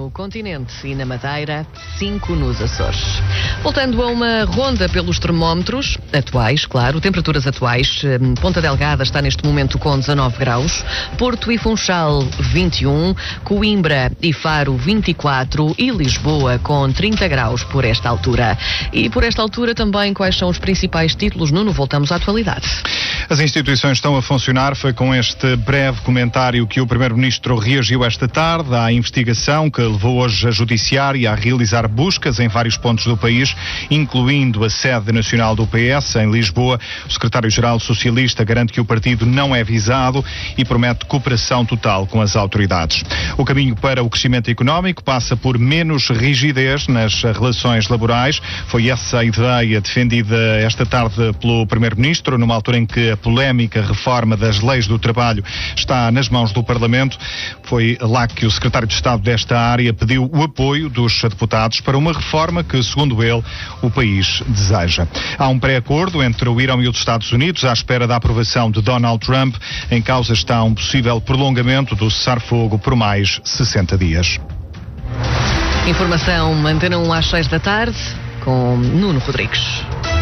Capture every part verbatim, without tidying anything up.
no continente e na Madeira, cinco nos Açores. Voltando a uma ronda pelos termómetros atuais, claro, temperaturas atuais. Ponta Delgada está neste momento com dezanove graus, Porto e Funchal vinte e um, Coimbra e Faro vinte e quatro e Lisboa com trinta graus por esta altura. E por esta altura também quais são os principais títulos? Nuno, voltamos à atualidade. As instituições estão a funcionar. Foi com este breve comentário que o Primeiro-Ministro reagiu esta tarde à investigação que levou hoje a Judiciária a realizar buscas em vários pontos do país, incluindo a sede nacional do P S em Lisboa. O secretário-geral socialista garante que o partido não é visado e promete cooperação total com as autoridades. O caminho para o crescimento económico passa por menos rigidez nas relações laborais. Foi essa a ideia defendida esta tarde pelo Primeiro-Ministro, numa altura em que a polémica reforma das leis do trabalho está nas mãos do Parlamento. Foi lá que o secretário de Estado desta área pediu o apoio dos deputados para uma reforma que, segundo ele, o país deseja. Há um pré-acordo entre o Irão e os Estados Unidos à espera da aprovação de Donald Trump. Em causa está um possível prolongamento do cessar-fogo por mais sessenta dias. Informação Antena um às seis da tarde com Nuno Rodrigues.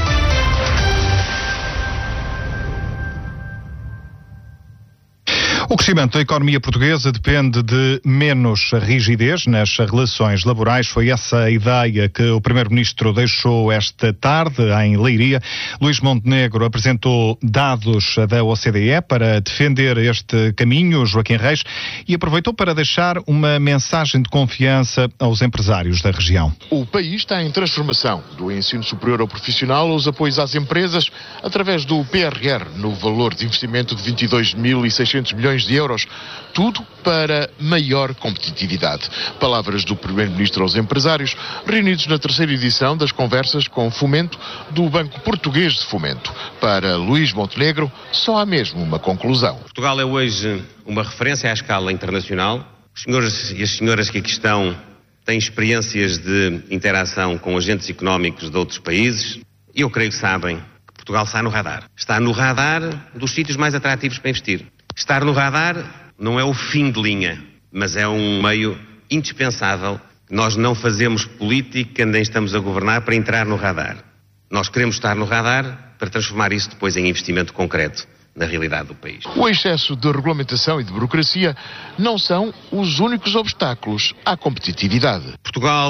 O crescimento da economia portuguesa depende de menos rigidez nas relações laborais. Foi essa a ideia que o Primeiro-Ministro deixou esta tarde em Leiria. Luís Montenegro apresentou dados da O C D E para defender este caminho, Joaquim Reis, e aproveitou para deixar uma mensagem de confiança aos empresários da região. O país está em transformação, do ensino superior ao profissional aos apoios às empresas, através do P R R, no valor de investimento de vinte e dois mil e seiscentos milhões de euros, tudo para maior competitividade. Palavras do Primeiro-Ministro aos empresários, reunidos na terceira edição das conversas com Fomento do Banco Português de Fomento. Para Luís Montenegro, só há mesmo uma conclusão. Portugal é hoje uma referência à escala internacional. Os senhores e as senhoras que aqui estão têm experiências de interação com agentes económicos de outros países e eu creio que sabem que Portugal está no radar. Está no radar dos sítios mais atrativos para investir. Estar no radar não é o fim de linha, mas é um meio indispensável. Nós não fazemos política nem estamos a governar para entrar no radar. Nós queremos estar no radar para transformar isso depois em investimento concreto na realidade do país. O excesso de regulamentação e de burocracia não são os únicos obstáculos à competitividade. Portugal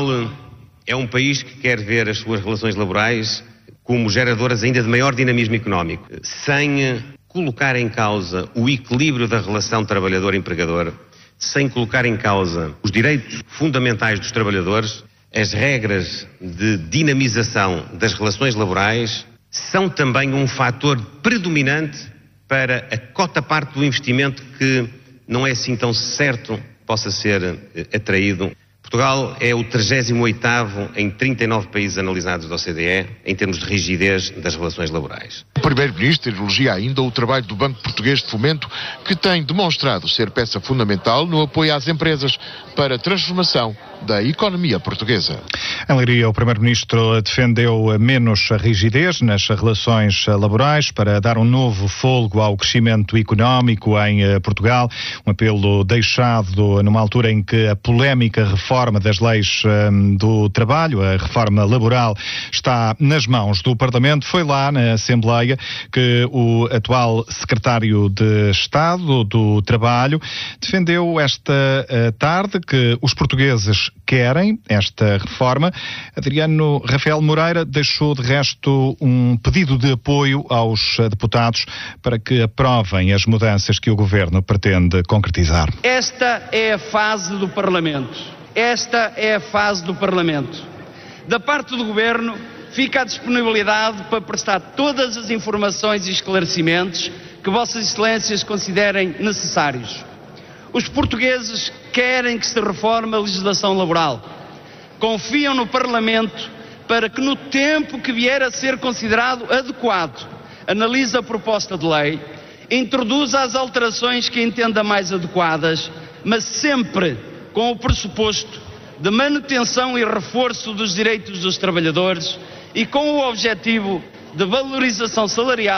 é um país que quer ver as suas relações laborais como geradoras ainda de maior dinamismo económico, sem colocar em causa o equilíbrio da relação trabalhador-empregador, sem colocar em causa os direitos fundamentais dos trabalhadores. As regras de dinamização das relações laborais são também um fator predominante para a cota-parte do investimento que não é assim tão certo possa ser atraído. Portugal é o trigésimo oitavo em trinta e nove países analisados da O C D E em termos de rigidez das relações laborais. O Primeiro-Ministro elogia ainda o trabalho do Banco Português de Fomento, que tem demonstrado ser peça fundamental no apoio às empresas para a transformação da economia portuguesa. Em Leiria, o Primeiro-Ministro defendeu menos rigidez nas relações laborais para dar um novo fôlego ao crescimento económico em Portugal. Um apelo deixado numa altura em que a polémica reforma reforma das leis um, do trabalho, a reforma laboral, está nas mãos do Parlamento. Foi lá na Assembleia que o atual secretário de Estado do Trabalho defendeu esta uh, tarde que os portugueses querem esta reforma. Adriano Rafael Moreira deixou de resto um pedido de apoio aos deputados para que aprovem as mudanças que o Governo pretende concretizar. Esta é a fase do Parlamento. Esta é a fase do Parlamento. Da parte do Governo, fica a disponibilidade para prestar todas as informações e esclarecimentos que Vossas Excelências considerem necessários. Os portugueses querem que se reforme a legislação laboral. Confiam no Parlamento para que, no tempo que vier a ser considerado adequado, analise a proposta de lei, introduza as alterações que entenda mais adequadas, mas sempre com o pressuposto de manutenção e reforço dos direitos dos trabalhadores e com o objetivo de valorização salarial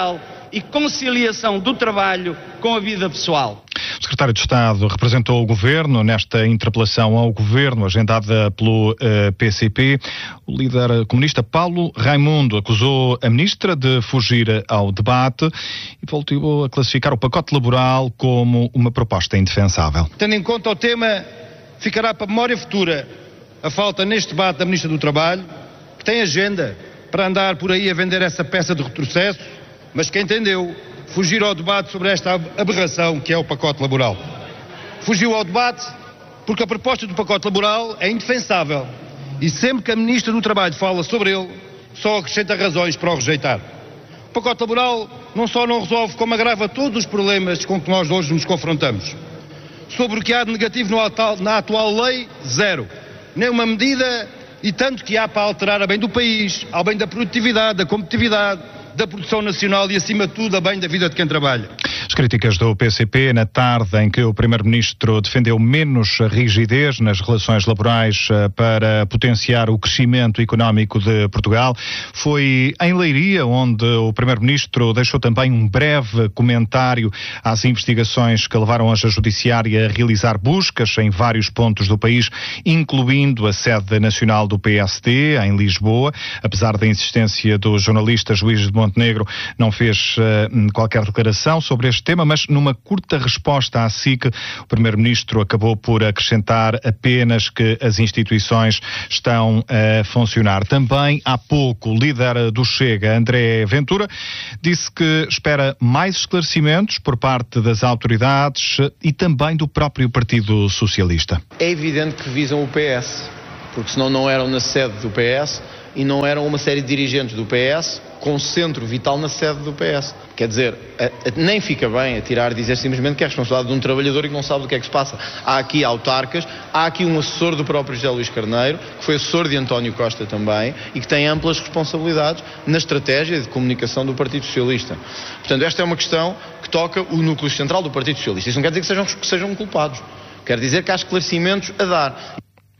e conciliação do trabalho com a vida pessoal. O secretário de Estado representou o Governo nesta interpelação ao Governo agendada pelo uh, P C P. O líder comunista Paulo Raimundo acusou a ministra de fugir ao debate e voltou a classificar o pacote laboral como uma proposta indefensável. Tendo em conta o tema, ficará para a memória futura a falta neste debate da ministra do Trabalho, que tem agenda para andar por aí a vender essa peça de retrocesso, mas que entendeu fugir ao debate sobre esta aberração que é o pacote laboral. Fugiu ao debate porque a proposta do pacote laboral é indefensável e sempre que a ministra do Trabalho fala sobre ele, só acrescenta razões para o rejeitar. O pacote laboral não só não resolve, como agrava todos os problemas com que nós hoje nos confrontamos. Sobre o que há de negativo no atual, na atual lei, zero. Nem uma medida, e tanto que há para alterar a bem do país, ao bem da produtividade, da competitividade, da produção nacional e, acima de tudo, a bem da vida de quem trabalha. As críticas do P C P na tarde em que o Primeiro-Ministro defendeu menos rigidez nas relações laborais para potenciar o crescimento económico de Portugal foi em Leiria, onde o Primeiro-Ministro deixou também um breve comentário às investigações que levaram a Judiciária a realizar buscas em vários pontos do país, incluindo a sede nacional do P S D, em Lisboa. Apesar da insistência do jornalista Juiz de Montenegro, não fez uh, qualquer declaração sobre este tema, mas numa curta resposta à S I C, o Primeiro-Ministro acabou por acrescentar apenas que as instituições estão a funcionar. Também há pouco, o líder do Chega, André Ventura, disse que espera mais esclarecimentos por parte das autoridades e também do próprio Partido Socialista. É evidente que visam o P S, porque senão não eram na sede do P S e não eram uma série de dirigentes do P S com centro vital na sede do P S. Quer dizer, a, a, nem fica bem a tirar, dizer simplesmente que é responsabilidade de um trabalhador e que não sabe do que é que se passa. Há aqui autarcas, há aqui um assessor do próprio José Luís Carneiro, que foi assessor de António Costa também, e que tem amplas responsabilidades na estratégia de comunicação do Partido Socialista. Portanto, esta é uma questão que toca o núcleo central do Partido Socialista. Isso não quer dizer que sejam, que sejam culpados. Quer dizer que há esclarecimentos a dar.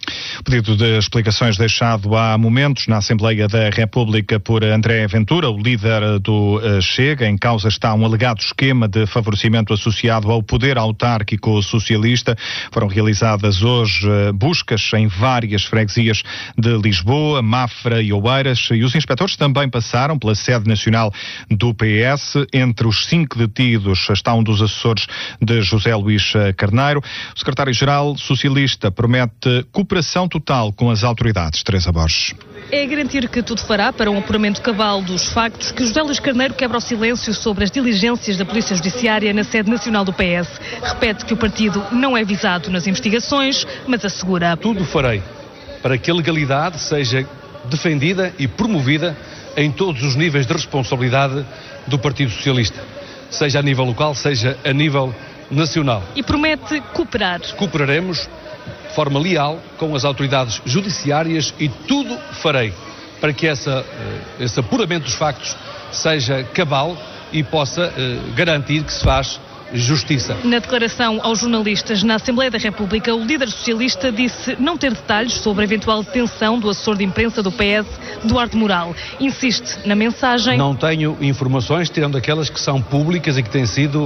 O pedido de explicações deixado há momentos na Assembleia da República por André Ventura, o líder do Chega. Em causa está um alegado esquema de favorecimento associado ao poder autárquico socialista. Foram realizadas hoje buscas em várias freguesias de Lisboa, Mafra e Oeiras, e os inspectores também passaram pela sede nacional do P S. Entre os cinco detidos está um dos assessores de José Luís Carneiro. O secretário-geral socialista promete cooperação total com as autoridades. Teresa Borges. É garantir que tudo fará para um apuramento cabal dos factos que José Luís Carneiro quebra o silêncio sobre as diligências da Polícia Judiciária na sede nacional do P S. Repete que o partido não é visado nas investigações, mas assegura: tudo farei para que a legalidade seja defendida e promovida em todos os níveis de responsabilidade do Partido Socialista, seja a nível local, seja a nível nacional. E promete cooperar. Cooperaremos de forma leal com as autoridades judiciárias e tudo farei para que essa, esse apuramento dos factos seja cabal e possa uh, garantir que se faz justiça. Na declaração aos jornalistas na Assembleia da República, o líder socialista disse não ter detalhes sobre a eventual detenção do assessor de imprensa do P S, Duarte Moral. Insiste na mensagem: não tenho informações, tirando aquelas que são públicas e que têm sido,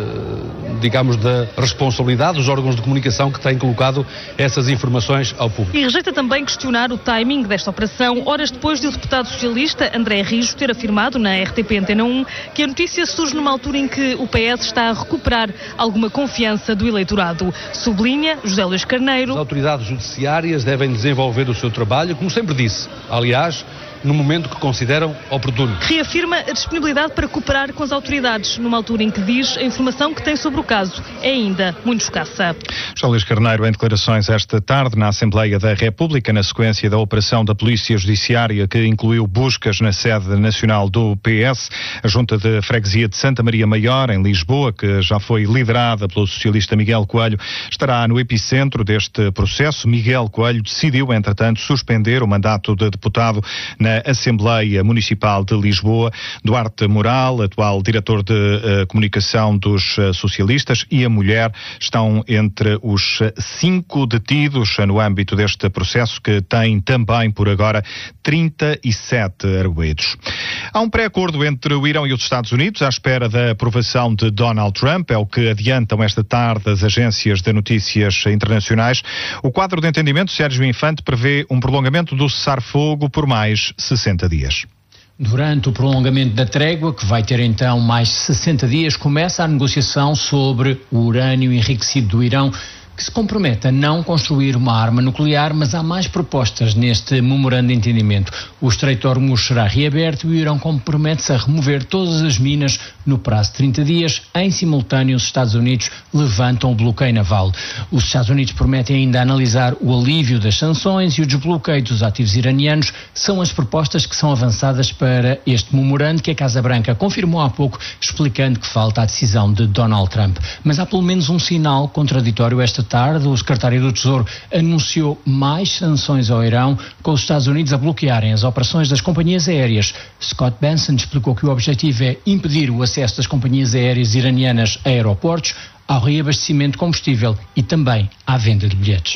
uh, digamos, da responsabilidade dos órgãos de comunicação que têm colocado essas informações ao público. E rejeita também questionar o timing desta operação, horas depois de o deputado socialista André Rijo ter afirmado na R T P Antena um que a notícia surge numa altura em que o P S está a recuperar alguma confiança do eleitorado. Sublinha José Luís Carneiro: as autoridades judiciárias devem desenvolver o seu trabalho, como sempre disse, aliás, no momento que consideram oportuno. Reafirma a disponibilidade para cooperar com as autoridades, numa altura em que diz a informação que tem sobre o caso é ainda muito escassa. José Luís Carneiro, em declarações esta tarde na Assembleia da República, na sequência da operação da Polícia Judiciária que incluiu buscas na sede nacional do P S, a Junta de Freguesia de Santa Maria Maior, em Lisboa, que já foi liderada pelo socialista Miguel Coelho, estará no epicentro deste processo. Miguel Coelho decidiu, entretanto, suspender o mandato de deputado na na Assembleia Municipal de Lisboa. Duarte Moral, atual diretor de uh, comunicação dos uh, socialistas, e a mulher estão entre os cinco detidos no âmbito deste processo, que tem também, por agora, trinta e sete arguidos. Há um pré-acordo entre o Irão e os Estados Unidos à espera da aprovação de Donald Trump, é o que adiantam esta tarde as agências de notícias internacionais. O quadro de entendimento, Sérgio Infante, prevê um prolongamento do cessar-fogo por mais sessenta dias. Durante o prolongamento da trégua, que vai ter então mais sessenta dias, começa a negociação sobre o urânio enriquecido do Irão, que se compromete a não construir uma arma nuclear, mas há mais propostas neste memorando de entendimento. O Estreito de Hormuz será reaberto e o Irão compromete-se a remover todas as minas no prazo de trinta dias. Em simultâneo, os Estados Unidos levantam o bloqueio naval. Os Estados Unidos prometem ainda analisar o alívio das sanções e o desbloqueio dos ativos iranianos. São as propostas que são avançadas para este memorando, que a Casa Branca confirmou há pouco, explicando que falta a decisão de Donald Trump. Mas há pelo menos um sinal contraditório esta tarde. O secretário do Tesouro anunciou mais sanções ao Irão, com os Estados Unidos a bloquearem as operações das companhias aéreas. Scott Bessent explicou que o objetivo é impedir o acesso das companhias aéreas iranianas a aeroportos, ao reabastecimento de combustível e também à venda de bilhetes.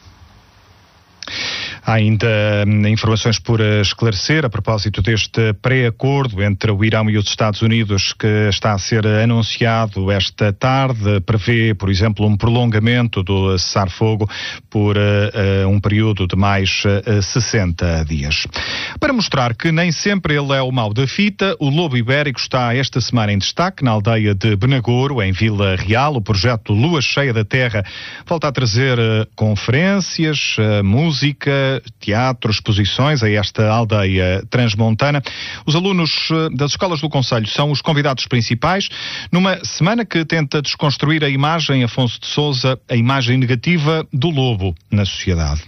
Há ainda informações por esclarecer a propósito deste pré-acordo entre o Irão e os Estados Unidos, que está a ser anunciado esta tarde. Prevê, por exemplo, um prolongamento do cessar-fogo por uh, um período de mais uh, sessenta dias. Para mostrar que nem sempre ele é o mau da fita, o lobo ibérico está esta semana em destaque na aldeia de Benagouro, em Vila Real. O projeto Lua Cheia da Terra volta a trazer uh, conferências, uh, música, teatro, exposições a esta aldeia transmontana. Os alunos das escolas do concelho são os convidados principais, numa semana que tenta desconstruir a imagem, Afonso de Sousa, a imagem negativa do lobo na sociedade.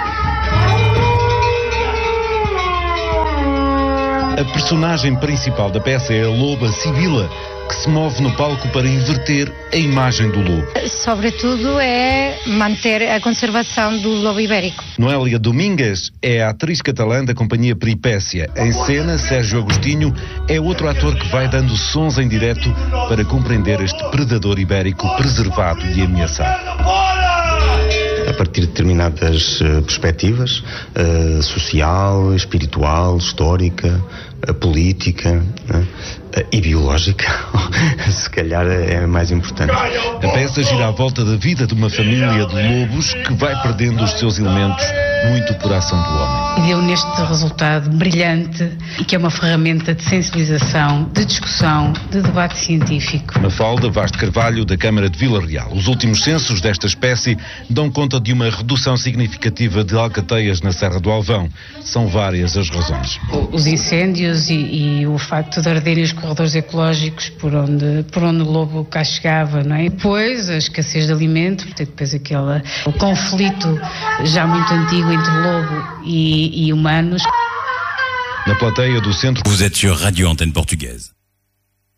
A personagem principal da peça é a loba Sibila, que se move no palco para inverter a imagem do lobo. Sobretudo é manter a conservação do lobo ibérico. Noélia Domingues é a atriz catalã da companhia Peripécia. Em cena, Sérgio Agostinho é outro ator que vai dando sons em direto para compreender este predador ibérico preservado e ameaçado. A partir de determinadas uh, perspectivas, uh, social, espiritual, histórica, uh, política uh, uh, e biológica, se calhar é mais importante. A peça gira à volta da vida de uma família de lobos que vai perdendo os seus elementos, muito por ação do homem. E deu neste resultado brilhante, que é uma ferramenta de sensibilização, de discussão, de debate científico. Mafalda Vaz de Carvalho, da Câmara de Vila Real. Os últimos censos desta espécie dão conta de uma redução significativa de alcateias na Serra do Alvão. São várias as razões. Os incêndios e, e o facto de arderem os corredores ecológicos por onde, por onde o lobo cá chegava, não é? Depois a escassez de alimento, depois aquele, o conflito já muito antigo entre lobo e, e humanos. Na plateia do centro... Vous êtes sur Radio Antenne Portugaise.